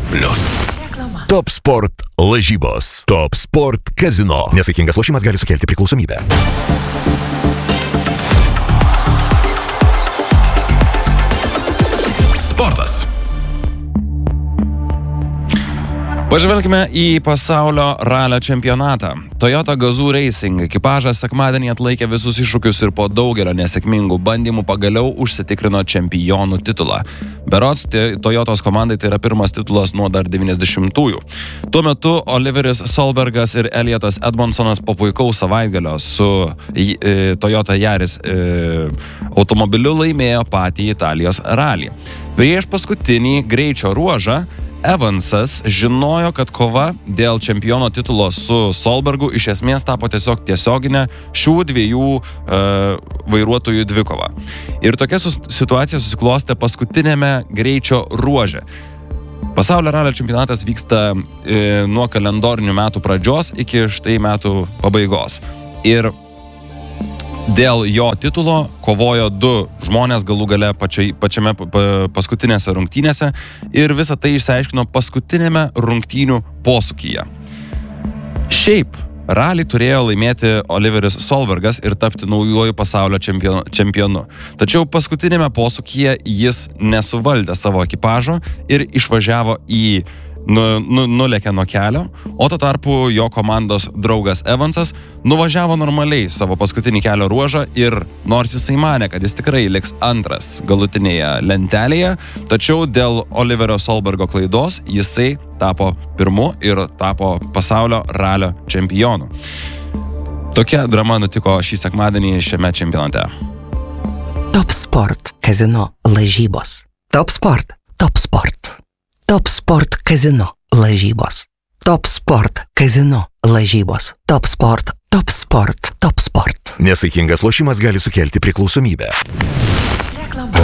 Top Sport lažybos. Top Sport kazino. Nesaikingas lošimas gali sukelti priklausomybę. Sportas. Pažvelkime į pasaulio ralio čempionatą. Toyota Gazoo Racing ekipažas sekmadienį atlaikė visus iššūkius ir po daugelio nesėkmingų bandymų pagaliau užsitikrino čempionų titulą. Berods, Toyotos komandai tai yra pirmas titulas nuo dar 90-ųjų. Tuo metu Oliveris Solbergas ir Eliotas Edmondsonas po puikaus savaitgalio su Toyota Yaris automobiliu laimėjo patį Italijos ralį. Prieš paskutinį greičio ruožą Evansas žinojo, kad kova dėl čempiono titulo su Solbergu iš esmės tapo tiesioginė šių dviejų vairuotojų dvikova. Ir tokia situacija susiklostė paskutinėme greičio ruože. Pasaulio ralio čempionatas vyksta nuo kalendorinių metų pradžios iki štai metų pabaigos. Ir dėl jo titulo kovojo du žmonės galų gale pačiame paskutinėse rungtynėse ir visą tai išsiaiškino paskutinėme rungtynių posūkyje. Šiaip ralį turėjo laimėti Oliveris Solbergas ir tapti naujuoju pasaulio čempionu. Tačiau paskutinėme posūkyje jis nesuvaldė savo ekipažo ir išvažiavo nulėkė nuo kelio, o tuo tarpu jo komandos draugas Evansas nuvažiavo normaliai savo paskutinį kelio ruožą ir nors jisai manė, kad jis tikrai liks antras galutinėje lentelėje, tačiau dėl Oliverio Solbergo klaidos jisai tapo pirmu ir tapo pasaulio ralio čempionu. Tokia drama nutiko šį sekmadienį šiame čempionate. Top Sport kazino lažybos. Top Sport. Top Sport. Top Sport kazino lažybos. Top Sport kazino lažybos. Top Sport. Top Sport. Top Sport. Nesaikingas lošimas gali sukelti priklausomybę.